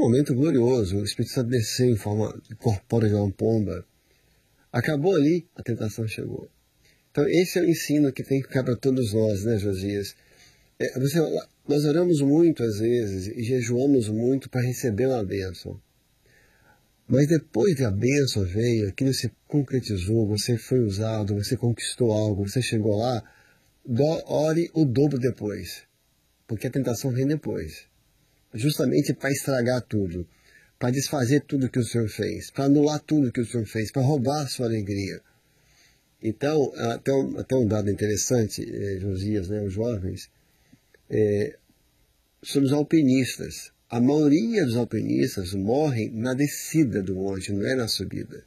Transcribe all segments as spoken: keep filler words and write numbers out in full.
momento glorioso, o Espírito Santo desceu em forma corpórea de uma pomba. Acabou ali, a tentação chegou. Então esse é o ensino que tem que ficar para todos nós, né, Josias? É, você, nós oramos muito às vezes e jejuamos muito para receber uma bênção. Mas depois que a bênção veio, aquilo se concretizou, você foi usado, você conquistou algo, você chegou lá, ore o dobro depois. Porque a tentação vem depois. Justamente para estragar tudo, para desfazer tudo que o Senhor fez, para anular tudo que o Senhor fez, para roubar a sua alegria. Então, até um, até um dado interessante, eh, Josias, né, os jovens, eh, sobre os alpinistas. A maioria dos alpinistas morrem na descida do monte, não é na subida.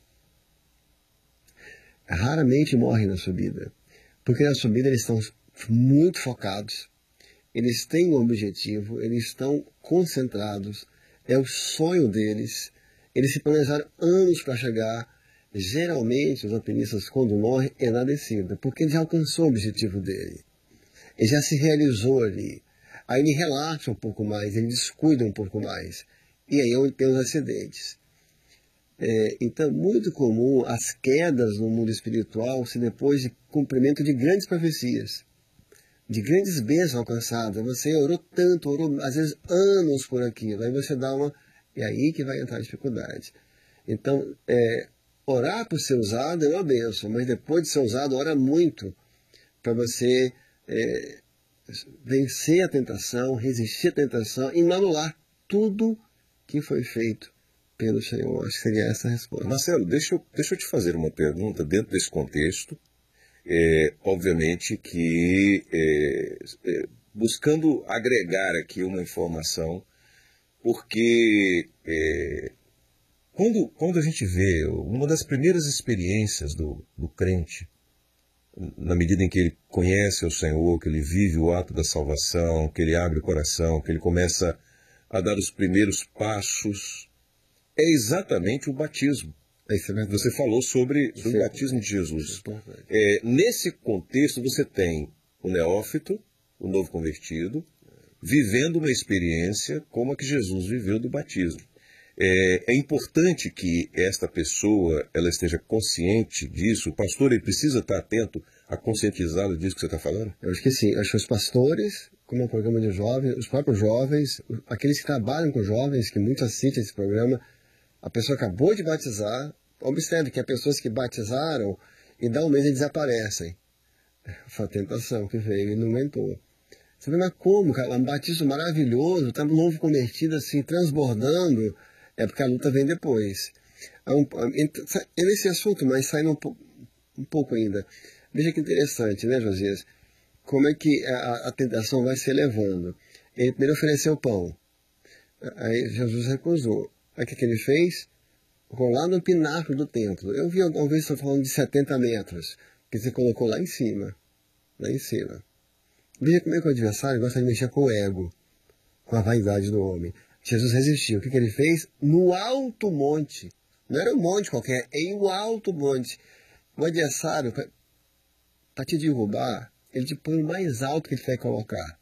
Raramente morrem na subida, porque na subida eles estão muito focados, eles têm um objetivo, eles estão concentrados, é o sonho deles, eles se planejaram anos para chegar. Geralmente os alpinistas quando morrem é na descida, porque ele já alcançou o objetivo dele, ele já se realizou ali. Aí ele relaxa um pouco mais, ele descuida um pouco mais. E aí é onde tem os acidentes. É, então, muito comum as quedas no mundo espiritual se depois de cumprimento de grandes profecias, de grandes bênçãos alcançadas. Você orou tanto, orou às vezes anos por aquilo. Aí você dá uma... E aí que vai entrar a dificuldade. Então, é, orar por ser usado é uma bênção, mas depois de ser usado, ora muito para você... É, vencer a tentação, resistir à tentação e não anular tudo que foi feito pelo Senhor. Acho que seria essa a resposta. Marcelo, deixa eu, deixa eu te fazer uma pergunta dentro desse contexto. É, obviamente que é, é, buscando agregar aqui uma informação, porque é, quando, quando a gente vê uma das primeiras experiências do, do crente, na medida em que ele conhece o Senhor, que ele vive o ato da salvação, que ele abre o coração, que ele começa a dar os primeiros passos, é exatamente o batismo. Você falou sobre, sobre o batismo de Jesus. É, nesse contexto, você tem o neófito, o novo convertido, vivendo uma experiência como a que Jesus viveu do batismo. É, é importante que esta pessoa ela esteja consciente disso. O pastor ele precisa estar atento a conscientizá-lo disso que você está falando? Eu acho que sim. Eu acho que os pastores, como é um programa de jovens, os próprios jovens, aqueles que trabalham com jovens, que muito assistem esse programa, a pessoa acabou de batizar, observe que há pessoas que batizaram e dá um mês e desaparecem. Foi a tentação que veio e não aguentou. Você vê, mas como, cara? Um batismo maravilhoso, está um novo convertido assim, transbordando. É porque a luta vem depois. É, um, é nesse assunto, mas saindo um, um pouco ainda. Veja que interessante, né, Josias? Como é que a, a tentação vai se elevando. Ele primeiro ofereceu pão. Aí Jesus recusou. Aí o que, que ele fez? Rolar no pináculo do templo. Eu vi alguma vez, estou falando de setenta metros, que você colocou lá em cima. Lá em cima. Veja como é que o adversário gosta de mexer com o ego, com a vaidade do homem. Jesus resistiu. O que, que ele fez? No alto monte. Não era um monte qualquer, é em um alto monte. O adversário, para te derrubar, ele te põe o mais alto que ele quer colocar.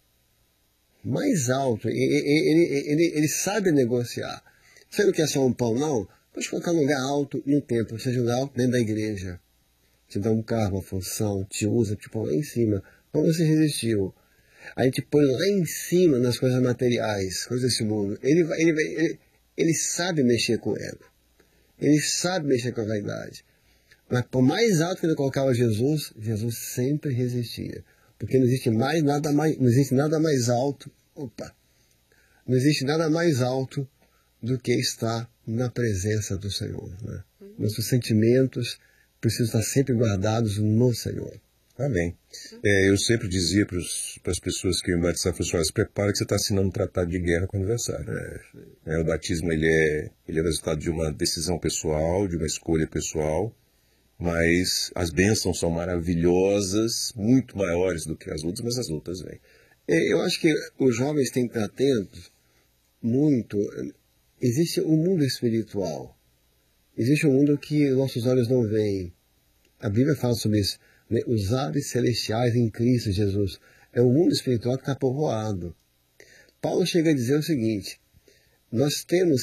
Mais alto. Ele, ele, ele, ele sabe negociar. Você não quer só um pão, não? Pode colocar um lugar alto no templo, seja um lugar alto dentro da igreja. Te dá um carro, uma função, te usa, te põe lá em cima. Então você resistiu. Aí te põe lá em cima nas coisas materiais, coisas desse mundo. Ele, ele, ele, ele sabe mexer com o ego. Ele sabe mexer com a vaidade. Mas por mais alto que ele colocava Jesus, Jesus sempre resistia. Porque não existe mais nada mais, não existe nada mais alto. Opa! Não existe nada mais alto do que estar na presença do Senhor. Né? Nossos sentimentos precisam estar sempre guardados no Senhor. Amém. É, eu sempre dizia para as pessoas que me batizavam, pessoal, se prepara que você está assinando um tratado de guerra com o aniversário. É, é, o batismo ele é, ele é resultado de uma decisão pessoal, de uma escolha pessoal, mas as bênçãos são maravilhosas, muito maiores do que as lutas, mas as lutas vêm. É, eu acho que os jovens têm que estar atentos muito. Existe um mundo espiritual, existe um mundo que nossos olhos não veem. A Bíblia fala sobre isso. Os ares celestiais em Cristo Jesus. É o mundo espiritual que está povoado. Paulo chega a dizer o seguinte: nós temos